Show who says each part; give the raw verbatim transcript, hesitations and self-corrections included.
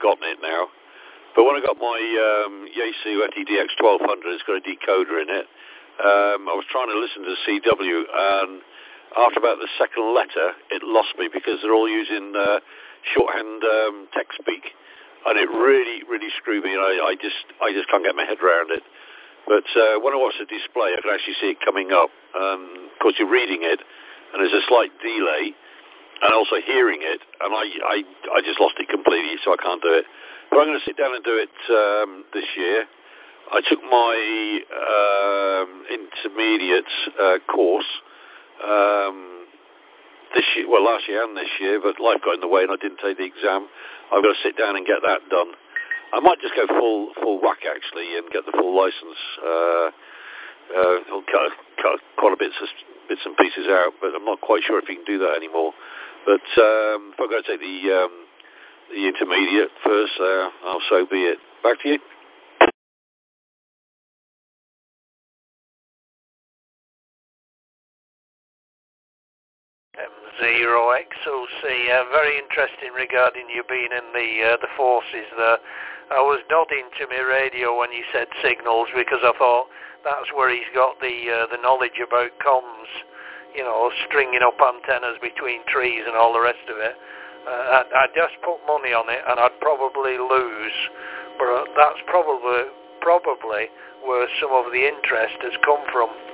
Speaker 1: forgotten it now. But when I got my um, Yaesu E T D X twelve hundred, it's got a decoder in it. Um, I was trying to listen to C W, and after about the second letter, it lost me because they're all using uh, shorthand um, text speak, and it really, really screwed me. And I, I just, I just can't get my head around it. But uh, when I watch the display, I can actually see it coming up. Um, of course, you're reading it, and there's a slight delay, and also hearing it, and I, I, I just lost it completely, so I can't do it. But I'm going to sit down and do it um, this year. I took my um, intermediate uh, course um, this year, well, last year and this year, but life got in the way and I didn't take the exam. I've got to sit down and get that done. I might just go full full whack, actually, and get the full license. Uh, uh, I'll cut, cut quite a bit of bits and pieces out, but I'm not quite sure if you can do that anymore. But um, if I've got to take the, um, the intermediate first, uh, I'll so be it. Back to you.
Speaker 2: M zero X O C, uh, very interesting regarding you being in the uh, the forces there. I was nodding to my radio when you said signals because I thought that's where he's got the uh, the knowledge about comms, you know, stringing up antennas between trees and all the rest of it. Uh, I'd, I'd just put money on it and I'd probably lose, but that's probably probably where some of the interest has come from.